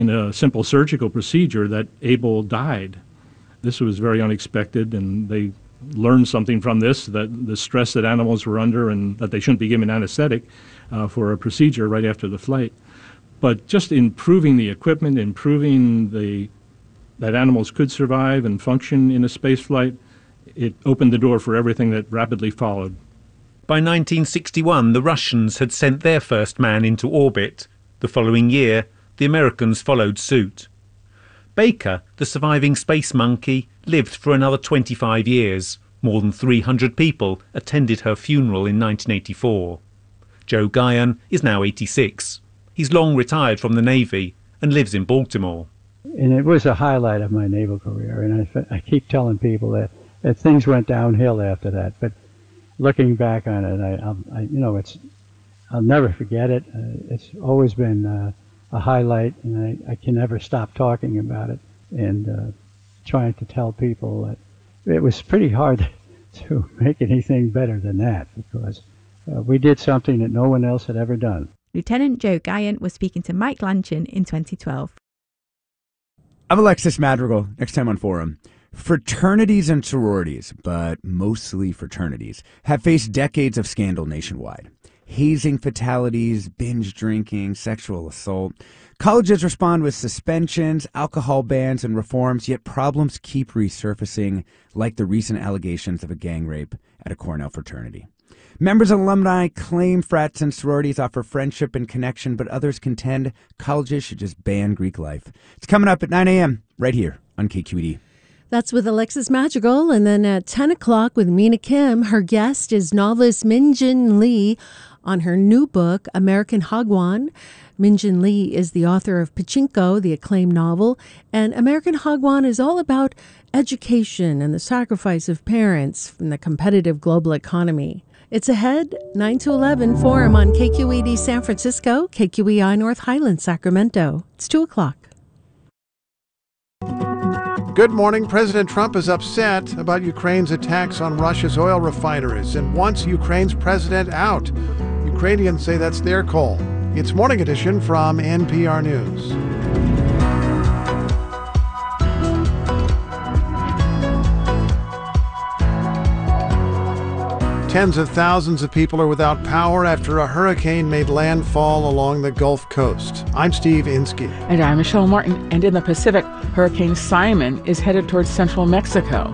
in a simple surgical procedure that Abel died. This was very unexpected, and they learned something from this, that the stress that animals were under and that they shouldn't be given anesthetic for a procedure right after the flight. But just improving the equipment, that animals could survive and function in a space flight, it opened the door for everything that rapidly followed. By 1961, the Russians had sent their first man into orbit. The following year, the Americans followed suit. Baker, the surviving space monkey, lived for another 25 years. More than 300 people attended her funeral in 1984. Joe Guyon is now 86. He's long retired from the Navy and lives in Baltimore. And it was a highlight of my naval career, and I keep telling people that things went downhill after that. But looking back on it, I'll never forget it. It's always been a highlight, and I can never stop talking about it and trying to tell people that it was pretty hard to make anything better than that, because we did something that no one else had ever done. Lieutenant Joe Guyon was speaking to Mike Lanchin in 2012. I'm Alexis Madrigal. Next time on Forum. Fraternities and sororities, but mostly fraternities, have faced decades of scandal nationwide. Hazing fatalities, binge drinking, sexual assault. Colleges respond with suspensions, alcohol bans, and reforms, yet problems keep resurfacing, like the recent allegations of a gang rape at a Cornell fraternity. Members and alumni claim frats and sororities offer friendship and connection, but others contend colleges should just ban Greek life. It's coming up at 9 a.m. right here on KQED. That's with Alexis Madrigal. And then at 10 o'clock with Mina Kim, her guest is novelist Min-Jin Lee on her new book, American Hagwon. Min-Jin Lee is the author of Pachinko, the acclaimed novel, and American Hagwon is all about education and the sacrifice of parents in the competitive global economy. It's ahead, 9 to 11, Forum on KQED San Francisco, KQEI North Highlands, Sacramento. It's 2 o'clock. Good morning. President Trump is upset about Ukraine's attacks on Russia's oil refineries and wants Ukraine's president out. Ukrainians say that's their call. It's Morning Edition from NPR News. Tens of thousands of people are without power after a hurricane made landfall along the Gulf Coast. I'm Steve Inskeep. And I'm Michelle Martin. And in the Pacific, Hurricane Simon is headed towards central Mexico.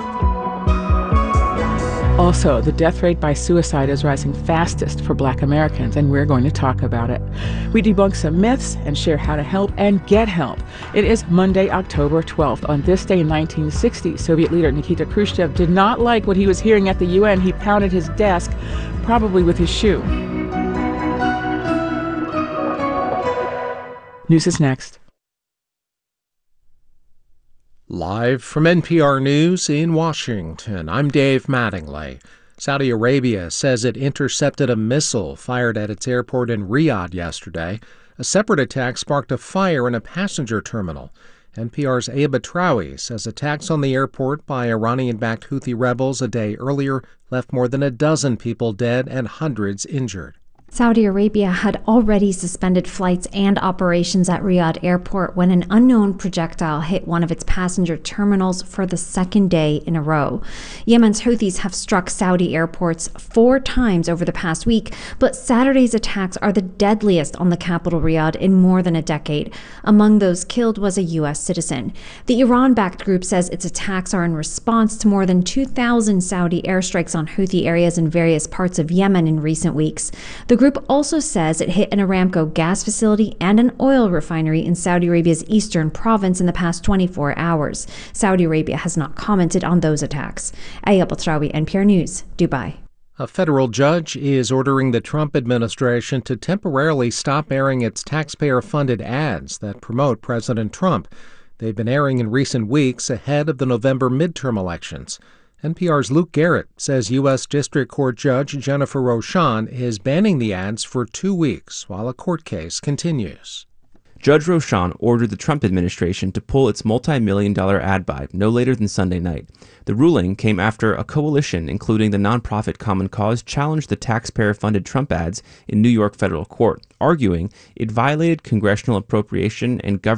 Also, the death rate by suicide is rising fastest for Black Americans, and we're going to talk about it. We debunk some myths and share how to help and get help. It is Monday, October 12th. On this day in 1960, Soviet leader Nikita Khrushchev did not like what he was hearing at the UN. He pounded his desk, probably with his shoe. News is next. Live from NPR News in Washington, I'm Dave Mattingly. Saudi Arabia says it intercepted a missile fired at its airport in Riyadh yesterday. A separate attack sparked a fire in a passenger terminal. NPR's Aya Batrawi says attacks on the airport by Iranian-backed Houthi rebels a day earlier left more than a dozen people dead and hundreds injured. Saudi Arabia had already suspended flights and operations at Riyadh Airport when an unknown projectile hit one of its passenger terminals for the second day in a row. Yemen's Houthis have struck Saudi airports 4 times over the past week, but Saturday's attacks are the deadliest on the capital Riyadh in more than a decade. Among those killed was a U.S. citizen. The Iran-backed group says its attacks are in response to more than 2,000 Saudi airstrikes on Houthi areas in various parts of Yemen in recent weeks. The group also says it hit an Aramco gas facility and an oil refinery in Saudi Arabia's eastern province in the past 24 hours. Saudi Arabia has not commented on those attacks. Aya Batrawi, NPR News, Dubai. A federal judge is ordering the Trump administration to temporarily stop airing its taxpayer-funded ads that promote President Trump. They've been airing in recent weeks ahead of the November midterm elections. NPR's Luke Garrett says U.S. District Court Judge Jennifer Rochon is banning the ads for 2 weeks while a court case continues. Judge Rochon ordered the Trump administration to pull its multi-million-dollar ad buy no later than Sunday night. The ruling came after a coalition, including the nonprofit Common Cause, challenged the taxpayer-funded Trump ads in New York federal court, arguing it violated congressional appropriation and government